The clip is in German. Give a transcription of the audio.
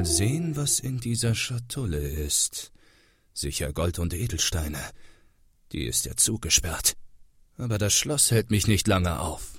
Mal sehen, was in dieser Schatulle ist. Sicher Gold und Edelsteine. Die ist ja zugesperrt. Aber das Schloss hält mich nicht lange auf.